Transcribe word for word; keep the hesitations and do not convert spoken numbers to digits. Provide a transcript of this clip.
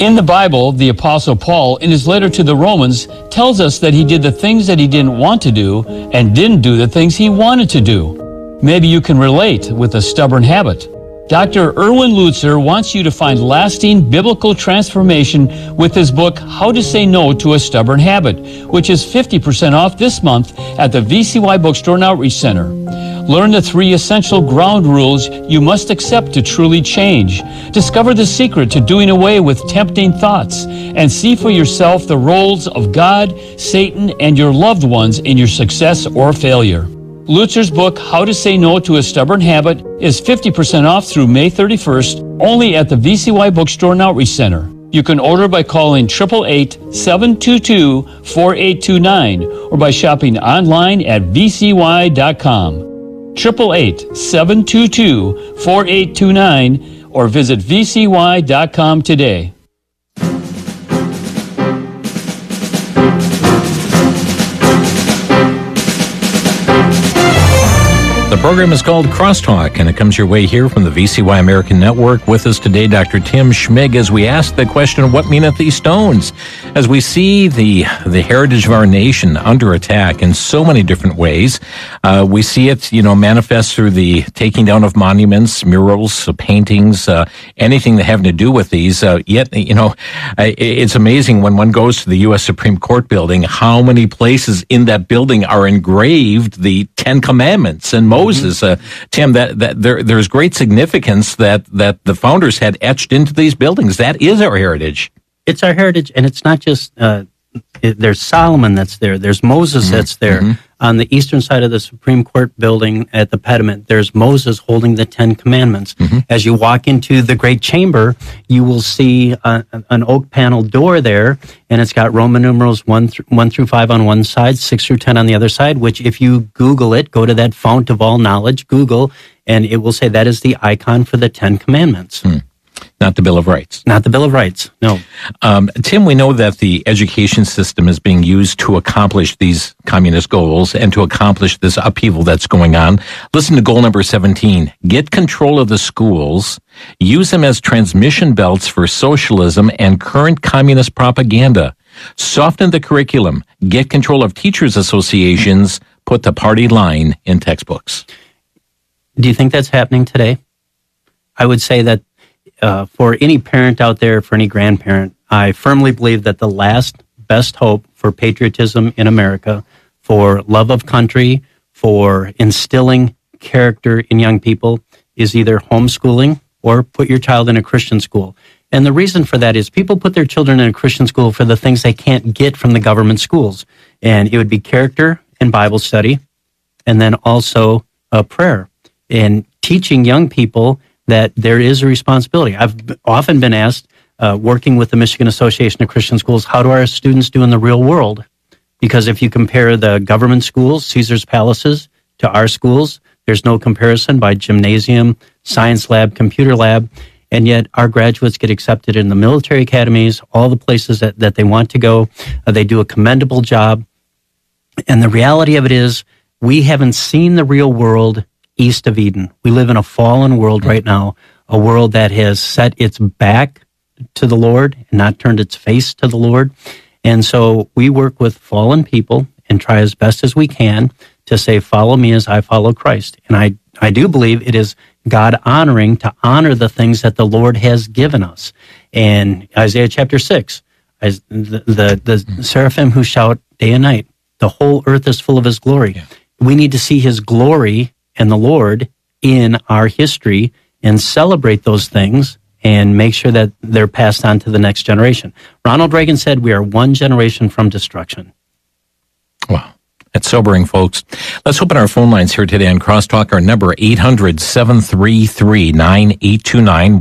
In the Bible, the Apostle Paul, in his letter to the Romans, tells us that he did the things that he didn't want to do and didn't do the things he wanted to do. Maybe you can relate with a stubborn habit. Doctor Erwin Lutzer wants you to find lasting biblical transformation with his book, How to Say No to a Stubborn Habit, which is fifty percent off this month at the V C Y Bookstore and Outreach Center. Learn the three essential ground rules you must accept to truly change. Discover the secret to doing away with tempting thoughts and see for yourself the roles of God, Satan, and your loved ones in your success or failure. Lutzer's book, How to Say No to a Stubborn Habit, is fifty percent off through May thirty-first, only at the V C Y Bookstore and Outreach Center. You can order by calling eight eight eight, seven two two, four eight two nine or by shopping online at v c y dot com. eight eight eight, seven two two, four eight two nine or visit v c y dot com today. The program is called Crosstalk, and it comes your way here from the V C Y American Network. With us today, Doctor Tim Schmig, as we ask the question, what meaneth these stones? As we see the the heritage of our nation under attack in so many different ways, uh, we see it, you know, manifest through the taking down of monuments, murals, uh, paintings, uh, anything that having to do with these. Uh, yet, you know, it's amazing when one goes to the U S Supreme Court building, how many places in that building are engraved the Ten Commandments and Moses. Moses, uh, Tim, that, that there, there's great significance that, that the founders had etched into these buildings. That is our heritage. It's our heritage, and it's not just, uh, it, there's Solomon that's there, there's Moses mm-hmm. that's there. Mm-hmm. On the eastern side of the Supreme Court building at the pediment, there's Moses holding the Ten Commandments. Mm-hmm. As you walk into the Great Chamber, you will see a, an oak panel door there, and it's got Roman numerals one, th- one through five on one side, six through ten on the other side, which if you Google it, go to that fount of all knowledge, Google, and it will say that is the icon for the Ten Commandments. Mm. Not the Bill of Rights. Not the Bill of Rights, no. Um, Tim, we know that the education system is being used to accomplish these communist goals and to accomplish this upheaval that's going on. Listen to goal number seventeen. Get control of the schools. Use them as transmission belts for socialism and current communist propaganda. Soften the curriculum. Get control of teachers' associations. Put the party line in textbooks. Do you think that's happening today? I would say that Uh, for any parent out there, for any grandparent, I firmly believe that the last best hope for patriotism in America, for love of country, for instilling character in young people is either homeschooling or put your child in a Christian school. And the reason for that is people put their children in a Christian school for the things they can't get from the government schools. And it would be character and Bible study, and then also uh, prayer. And teaching young people that there is a responsibility. I've often been asked, uh, working with the Michigan Association of Christian Schools, how do our students do in the real world? Because if you compare the government schools, Caesar's Palaces, to our schools, there's no comparison by gymnasium, science lab, computer lab, and yet our graduates get accepted in the military academies, all the places that, that they want to go. Uh, they do a commendable job. And the reality of it is, we haven't seen the real world east of Eden. We live in a fallen world right now, a world that has set its back to the Lord and not turned its face to the Lord. And so we work with fallen people and try as best as we can to say, follow me as I follow Christ. And I, I do believe it is God honoring to honor the things that the Lord has given us. And Isaiah chapter six, as the, the, the seraphim who shout day and night, the whole earth is full of his glory. Yeah. We need to see his glory and the Lord in our history and celebrate those things and make sure that they're passed on to the next generation. Ronald Reagan said we are one generation from destruction. Wow. That's sobering, folks. Let's open our phone lines here today on Crosstalk. Our number, eight hundred, seven three three, nine eight two nine.